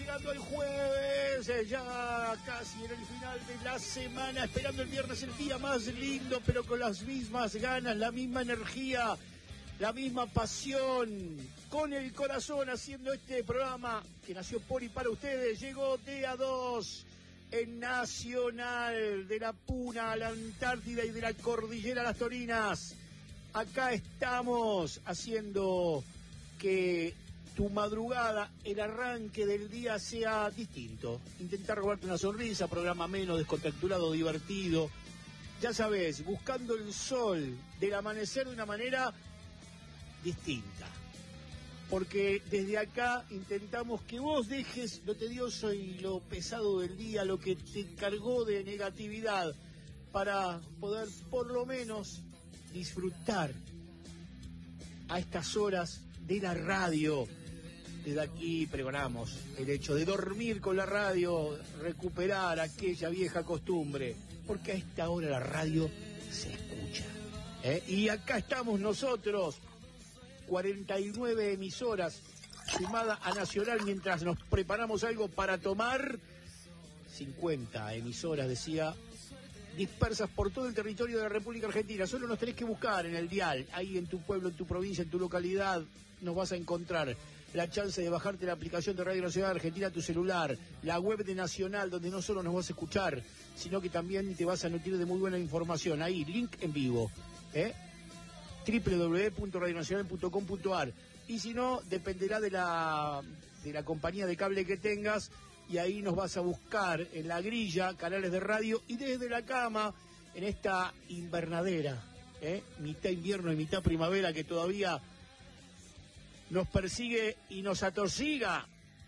llegando el jueves, ya casi en el final de la semana, esperando el viernes, el día más lindo, pero con las mismas ganas, la misma energía, la misma pasión, con el corazón haciendo este programa que nació por y para ustedes. Llegó día 2 en Nacional, de la Puna a la Antártida y de la Cordillera a las Torinas. Acá estamos haciendo que tu madrugada, el arranque del día sea distinto. Intentar robarte una sonrisa, programa menos, descontracturado, divertido. Ya sabes, buscando el sol del amanecer de una manera distinta. Porque desde acá intentamos que vos dejes lo tedioso y lo pesado del día, lo que te cargó de negatividad, para poder por lo menos disfrutar a estas horas de la radio. Desde aquí pregonamos el hecho de dormir con la radio, recuperar aquella vieja costumbre, porque a esta hora la radio se escucha. Y acá estamos nosotros, 49 emisoras sumada a Nacional, mientras nos preparamos algo para tomar. 50 emisoras, decía, dispersas por todo el territorio de la República Argentina. Solo nos tenés que buscar en el dial, ahí en tu pueblo, en tu provincia, en tu localidad, nos vas a encontrar. La chance de bajarte la aplicación de Radio Nacional Argentina a tu celular, la web de Nacional, donde no solo nos vas a escuchar, sino que también te vas a nutrir de muy buena información. Ahí, link en vivo, www.radionacional.com.ar. Y si no, dependerá de la compañía de cable que tengas, y ahí nos vas a buscar en la grilla, canales de radio, y desde la cama, en esta invernadera, mitad invierno y mitad primavera, que todavía nos persigue y nos atosiga.